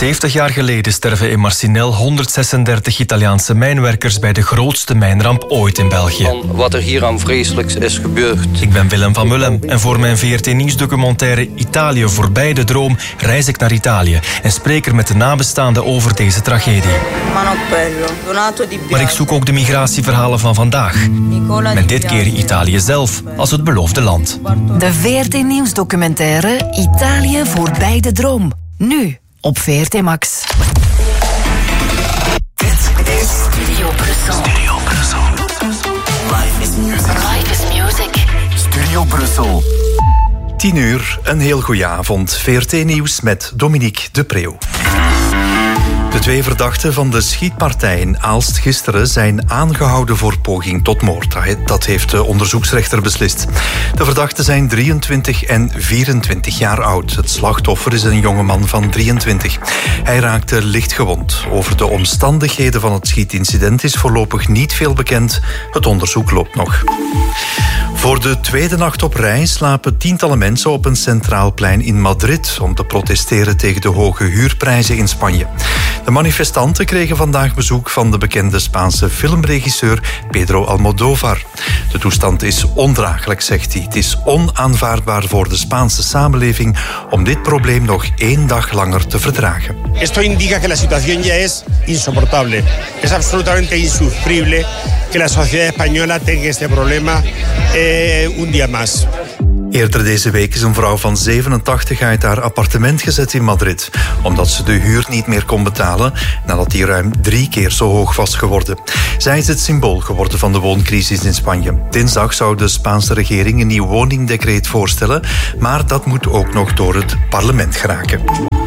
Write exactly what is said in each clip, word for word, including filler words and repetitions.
zeventig jaar geleden sterven in Marcinelle honderdzesendertig Italiaanse mijnwerkers bij de grootste mijnramp ooit in België. Van wat er hier aan vreselijks is gebeurd. Ik ben Willem van Mullen en voor mijn V R T-nieuwsdocumentaire Italië voorbij de droom reis ik naar Italië en spreek er met de nabestaanden over deze tragedie. Maar ik zoek ook de migratieverhalen van vandaag. Met dit keer Italië zelf als het beloofde land. De V R T-nieuwsdocumentaire Italië voorbij de droom. Nu op V R T Max. Dit is Studio Brussel. Studio Brussel. Life is music. Life is music. Studio Brussel. tien uur, een heel goeie avond. V R T-nieuws met Dominique de Preeuw. De twee verdachten van de schietpartij in Aalst gisteren zijn aangehouden voor poging tot moord. Dat heeft de onderzoeksrechter beslist. De verdachten zijn drieëntwintig en vierentwintig jaar oud. Het slachtoffer is een jongeman van drieëntwintig. Hij raakte licht gewond. Over de omstandigheden van het schietincident is voorlopig niet veel bekend. Het onderzoek loopt nog. Voor de tweede nacht op rij slapen tientallen mensen op een centraal plein in Madrid om te protesteren tegen de hoge huurprijzen in Spanje. De manifestanten kregen vandaag bezoek van de bekende Spaanse filmregisseur Pedro Almodóvar. De toestand is ondraaglijk, zegt hij. Het is onaanvaardbaar voor de Spaanse samenleving om dit probleem nog één dag langer te verdragen. Esto indica que la situación ya es insoportable. Es absolutamente insufrible que la sociedad española tenga este problema eh, un día más. Eerder deze week is een vrouw van zevenentachtig uit haar appartement gezet in Madrid, omdat ze de huur niet meer kon betalen nadat die ruim drie keer zo hoog was geworden. Zij is het symbool geworden van de wooncrisis in Spanje. Dinsdag zou de Spaanse regering een nieuw woningdecreet voorstellen, maar dat moet ook nog door het parlement geraken.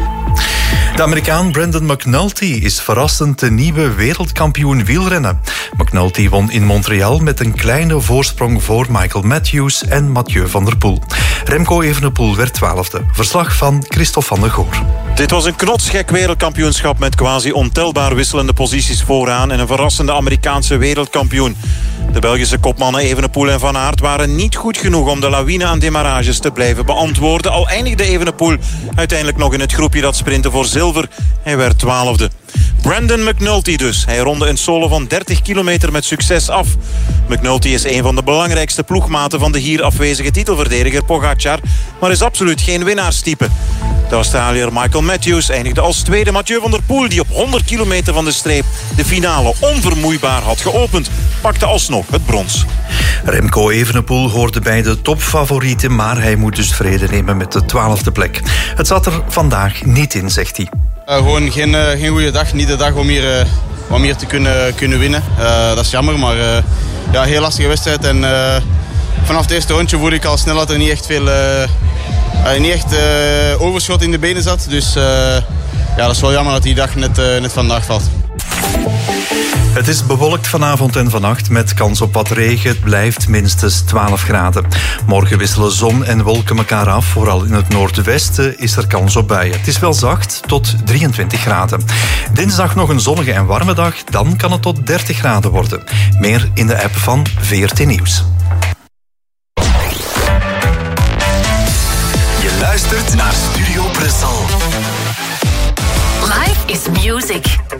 De Amerikaan Brandon McNulty is verrassend de nieuwe wereldkampioen wielrennen. McNulty won in Montreal met een kleine voorsprong voor Michael Matthews en Mathieu van der Poel. Remco Evenepoel werd twaalfde. Verslag van Christophe van der Goor. Dit was een knotsgek wereldkampioenschap met quasi ontelbaar wisselende posities vooraan en een verrassende Amerikaanse wereldkampioen. De Belgische kopmannen Evenepoel en Van Aert waren niet goed genoeg om de lawine aan demarages te blijven beantwoorden. Al eindigde Evenepoel uiteindelijk nog in het groepje dat sprintte voor zilver. Hij werd twaalfde. Brandon McNulty dus. Hij ronde een solo van dertig kilometer met succes af. McNulty is een van de belangrijkste ploegmaten van de hier afwezige titelverdediger Pogacar, maar is absoluut geen winnaarstype. De Australiër Michael Matthews eindigde als tweede. Mathieu van der Poel, die op honderd kilometer van de streep de finale onvermoeibaar had geopend, pakte alsnog het brons. Remco Evenepoel hoorde bij de topfavorieten, maar hij moet dus vrede nemen met de twaalfde plek. Het zat er vandaag niet in, zegt hij. Uh, gewoon geen, uh, geen goede dag, niet de dag om hier, uh, om hier te kunnen, kunnen winnen. Uh, dat is jammer, maar uh, ja, heel lastige wedstrijd. En uh, vanaf het eerste rondje voelde ik al snel dat er niet echt veel uh, uh, niet echt, uh, overschot in de benen zat. Dus uh, ja, dat is wel jammer dat die dag net, uh, net vandaag valt. Het is bewolkt vanavond en vannacht met kans op wat regen. Het blijft minstens twaalf graden. Morgen wisselen zon en wolken elkaar af. Vooral in het noordwesten is er kans op buien. Het is wel zacht, tot drieëntwintig graden. Dinsdag nog een zonnige en warme dag. Dan kan het tot dertig graden worden. Meer in de app van V R T Nieuws. Je luistert naar Studio Brussel. Life is music.